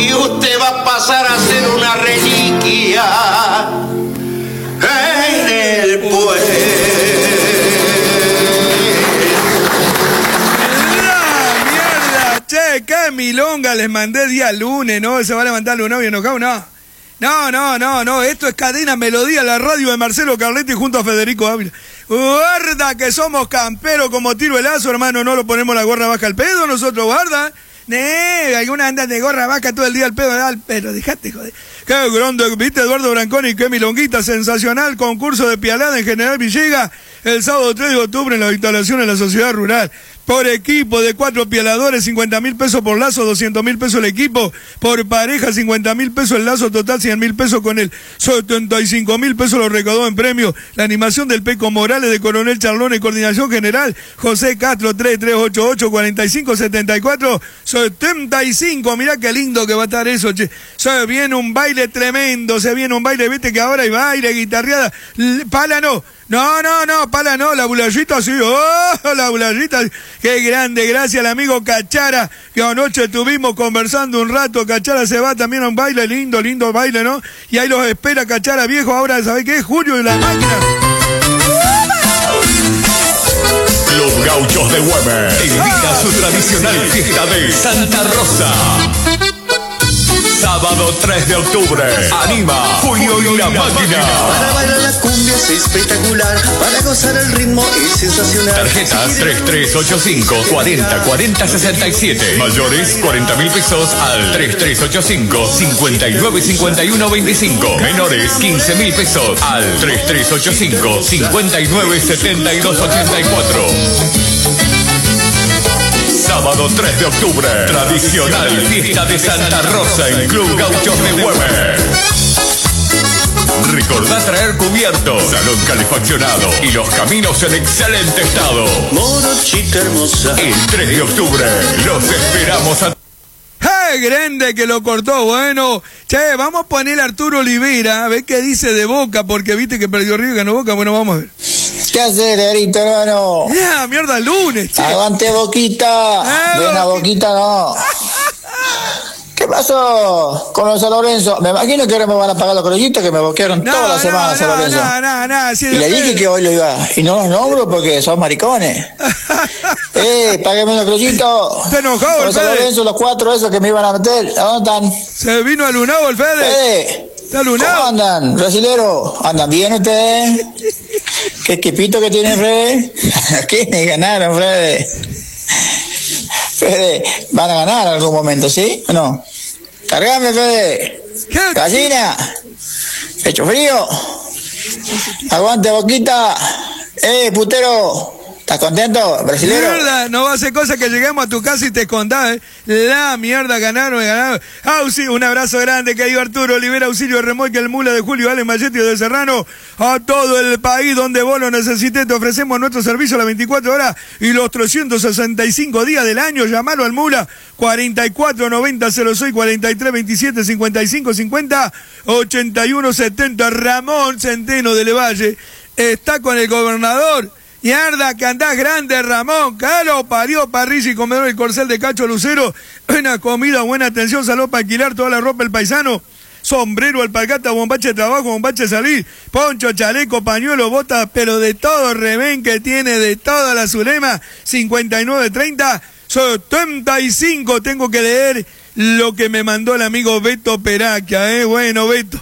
y usted va a pasar a ser una reliquia en el pueblo. Che, qué milonga les mandé día lunes, ¿no? Se va a levantar un novio enojado, no. No, esto es Cadena Melodía, la radio de Marcelo Carletti junto a Federico Ávila. Guarda que somos camperos como tiro el lazo, hermano, no lo ponemos la gorra baja al pedo nosotros, guarda. Algunas andan de gorra baja todo el día al pedo, pero dejate joder. Qué grande, viste Eduardo Branconi, qué milonguita, sensacional, concurso de pialada en General Villegas, el sábado 3 de octubre en la instalación de la Sociedad Rural. Por equipo de 4 pialadores, 50.000 pesos por lazo, 200.000 pesos el equipo. Por pareja, 50.000 pesos el lazo, total 100.000 pesos con él. 75.000 pesos lo recaudó en premio. La animación del Peco Morales de Coronel Charlone, coordinación general, José Castro, 3388-4574, 75. Mirá qué lindo que va a estar eso, che. Se viene un baile tremendo, viste que ahora hay baile, guitarreada. Pala no, la bulayita sí, la bulayita, qué grande, gracias al amigo Cachara, que anoche estuvimos conversando un rato. Cachara se va también a un baile, lindo baile, ¿no? Y ahí los espera Cachara viejo, ahora, ¿sabés qué? Julio y la máquina. Los Gauchos de Güemes te invita a su tradicional fiesta de Santa Rosa. Sábado 3 de octubre, anima Julio y la máquina. Para bailar la cumbia es espectacular, para gozar el ritmo es sensacional. Tarjetas 3385-404067. Mayores 40.000 pesos al 3385-595125. Menores 15.000 pesos al 3385-597284. Sábado 3 de octubre, tradicional fiesta de Santa Rosa en Club Gauchos de Güemes. Recordá traer cubiertos, salón calefaccionado y los caminos en excelente estado. Morochita hermosa. El 3 de octubre los esperamos a... ¡Hey, grande que lo cortó! Bueno, che, vamos a poner a Arturo Olivera, a ver qué dice de Boca, porque viste que perdió River, ganó Boca. Bueno, vamos a ver. ¿Qué haces, Derito, hermano? Ya, mierda, lunes, che. Aguante, Boquita. Ven a Boquita, no. ¿Qué pasó con los San Lorenzo? Me imagino que ahora me van a pagar los crollitos que me boquearon toda la semana, San Lorenzo. Sí, y le dije que hoy lo iba. Y no los nombro porque son maricones. Págueme los crollitos. Está enojado, los San Lorenzo, los 4 esos que me iban a meter. ¿Dónde están? Se vino alunado el Fede. Está lunado. ¿Cómo andan, brasilero? ¿Andan bien ustedes? ¿Qué equipito que tienen, Fede? ¿Quiénes ganaron, Fede? Fede, van a ganar en algún momento, ¿sí? ¿O no? Cargame, Fede. Gallina. Pecho frío. Aguante, Boquita. Putero. ¿Estás contento, brasilero? Mierda, no va a ser cosa que lleguemos a tu casa y te escondás, La mierda, ganaron. Un abrazo grande, querido Arturo Olivera, Auxilio Remolque, el Mula de Julio, Ale Mayetti de Serrano. A todo el país donde vos lo necesites, te ofrecemos nuestro servicio a las 24 horas y los 365 días del año. Llamalo al Mula, 449006, 4327, 5550, 8170. Ramón Centeno de Levalle está con el gobernador. Mierda, que andás grande, Ramón. Caro, parió, parrilla y comedor el Corcel de Cacho Lucero. Buena comida, buena atención, salud para alquilar toda la ropa el paisano. Sombrero, alpargata, bombache de trabajo, bombache de salir, poncho, chaleco, pañuelo, botas, pero de todo, revén que tiene de toda la Zulema. 5930 75. Tengo que leer lo que me mandó el amigo Beto Peraquia, Bueno, Beto.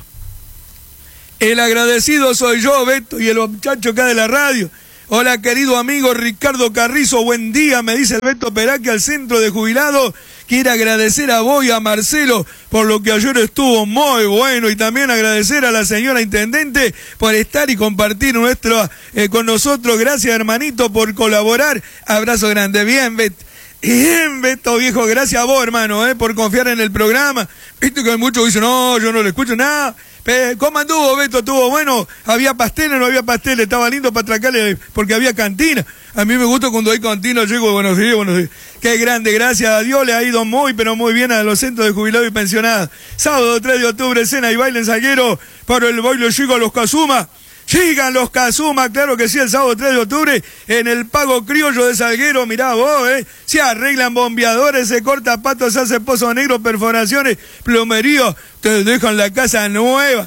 El agradecido soy yo, Beto, y el muchacho acá de la radio. Hola, querido amigo Ricardo Carrizo, buen día, me dice el Beto Peraque al centro de jubilados. Quiere agradecer a vos y a Marcelo por lo que ayer estuvo muy bueno y también agradecer a la señora intendente por estar y compartir con nosotros. Gracias, hermanito, por colaborar. Abrazo grande. Bien, Beto. Bien, Beto, viejo, gracias a vos, hermano, por confiar en el programa. Viste que muchos dicen, no, yo no le escucho nada. ¿Cómo anduvo, Beto? ¿Estuvo bueno? ¿Había pasteles? ¿No había pasteles? Estaba lindo para atracarle porque había cantina. A mí me gusta cuando hay cantina, llego, buenos días. Qué grande, gracias a Dios le ha ido muy, pero muy bien a los centros de jubilados y pensionados. Sábado 3 de octubre, cena y baile en Salguero. Para el baile llego a los Cazuma. Llegan los Kazuma, claro que sí, el sábado 3 de octubre, en el Pago Criollo de Salguero, mirá vos, se arreglan bombeadores, se corta patos, se hace pozo negro, perforaciones, plomería, te dejan la casa nueva,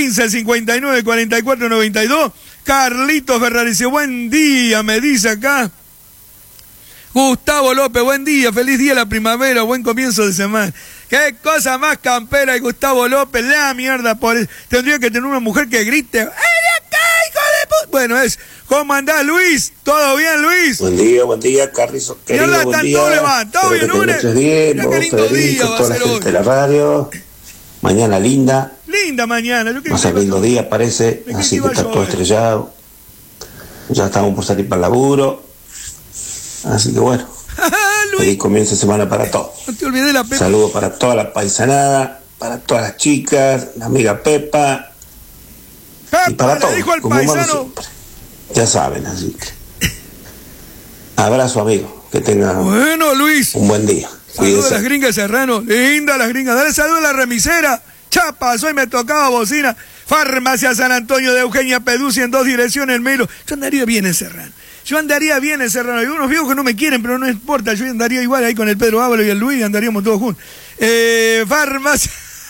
1559-4492, Carlitos Ferrari dice, buen día, me dice acá. Gustavo López, buen día, feliz día de la primavera, buen comienzo de semana. Qué cosa más campera de Gustavo López, la mierda, tendría que tener una mujer que grite, ¡ay, acá, hijo de puta! Bueno, ¿cómo andás, Luis? ¿Todo bien, Luis? Buen día, Carrizo, querido, buen día. ¿Todo bien, lunes? Qué lindo día va a ser hoy. De la radio, mañana linda. Linda mañana. Va a ser lindo día, parece, así que está todo estrellado. Ya estamos por salir para el laburo. Así que bueno, feliz comienzo de semana para todos. No te olvides la Pepa. Saludos para toda la paisanada, para todas las chicas, la amiga Pepa. Y para todos, como humanos siempre. Ya saben, así que. Abrazo, amigo. Que tengan Luis, un buen día. Saludos a las gringas Serrano. Linda las gringas. Dale saludos a la remisera. Chapas, hoy me tocaba bocina. Farmacia San Antonio de Eugenia Peduzzi en 2 direcciones, Melo. Yo andaría bien en Serrano. Hay unos viejos que no me quieren, pero no importa. Yo andaría igual ahí con el Pedro Ábalo y el Luis, andaríamos todos juntos. Farmacia.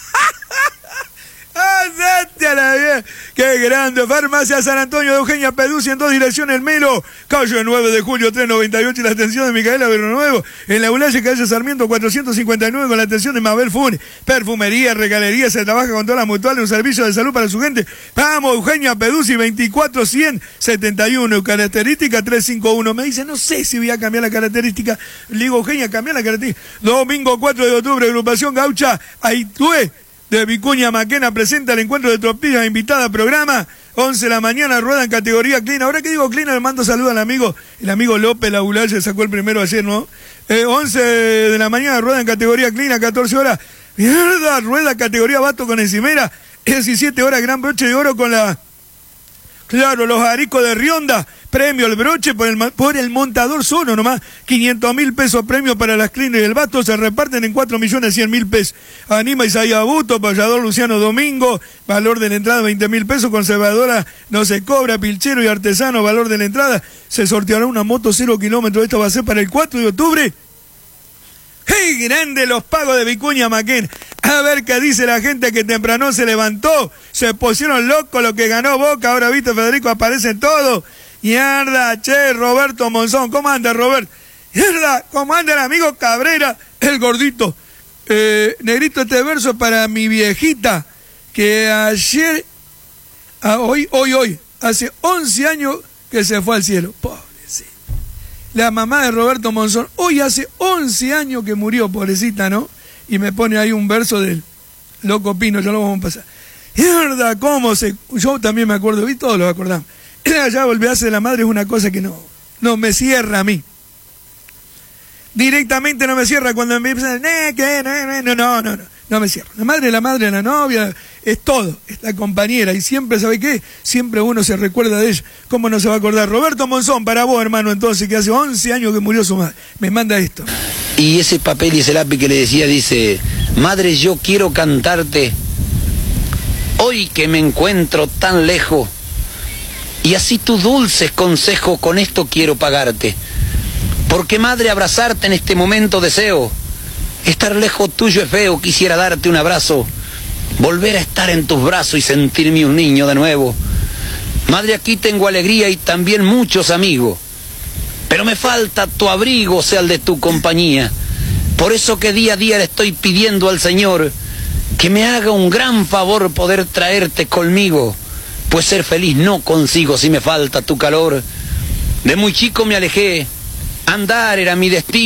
¡Qué grande! Farmacia San Antonio de Eugenia Peduzzi en 2 direcciones, el Melo, calle 9 de julio 398 y la atención de Micaela Berronuevo, en la Ulaye, calle Sarmiento 459 con la atención de Mabel Fune, perfumería, regalería, se trabaja con todas las mutuales, un servicio de salud para su gente. Vamos, Eugenia Peduzzi, 24171, característica 351. Me dice, no sé si voy a cambiar la característica. Le digo, Eugenia, cambia la característica. Domingo 4 de octubre, agrupación Gaucha, Aitué, de Vicuña Maquena presenta el encuentro de tropillas invitada a programa, 11 de la mañana, rueda en categoría clean. Ahora que digo clean, le mando saludos al amigo, el amigo López Lagular, se sacó el primero ayer, ¿no? 11 de la mañana, rueda en categoría clean a 14 horas. Mierda, rueda categoría vato con encimera, 17 horas, gran broche de oro con la... Claro, los aricos de Rionda, premio el broche por el montador solo nomás, 500.000 pesos premio para las cleaners y el vato, se reparten en 4.100.000 pesos. Anima Isaías Buto, payador Luciano Domingo, valor de la entrada 20.000 pesos, conservadora no se cobra, pilchero y artesano, valor de la entrada, se sorteará una moto 0 kilómetros, esto va a ser para el 4 de octubre. ¡Qué grande los pagos de Vicuña Maquena! A ver qué dice la gente que temprano se levantó, se pusieron locos lo que ganó Boca, ahora viste Federico, aparecen todos. Mierda, che, Roberto Monzón, ¿cómo anda Roberto? Mierda, ¿cómo anda el amigo Cabrera, el gordito? Negrito, este verso para mi viejita, que ayer, hoy, hace 11 años que se fue al cielo. Pobrecito. La mamá de Roberto Monzón, hoy hace 11 años que murió, pobrecita, ¿no? Y me pone ahí un verso del Loco Pino, ya lo vamos a pasar. Mierda, cómo se... Yo también me acuerdo, y todos lo acordamos. Ya olvidarse de la madre es una cosa que no me cierra a mí. Directamente no me cierra cuando me empiezan, no me cierra. La madre, la novia, es todo, es la compañera, y siempre, ¿sabe qué? Siempre uno se recuerda de ella. ¿Cómo no se va a acordar? Roberto Monzón, para vos, hermano, entonces, que hace 11 años que murió su madre. Me manda esto. Y ese papel y ese lápiz que le decía, dice, madre, yo quiero cantarte, hoy que me encuentro tan lejos, y así tus dulces consejos con esto quiero pagarte. Porque madre, abrazarte en este momento deseo, estar lejos tuyo es feo, quisiera darte un abrazo, volver a estar en tus brazos y sentirme un niño de nuevo. Madre, aquí tengo alegría y también muchos amigos, pero me falta tu abrigo, sea el de tu compañía. Por eso que día a día le estoy pidiendo al Señor que me haga un gran favor poder traerte conmigo, pues ser feliz no consigo si me falta tu calor. De muy chico me alejé, andar era mi destino.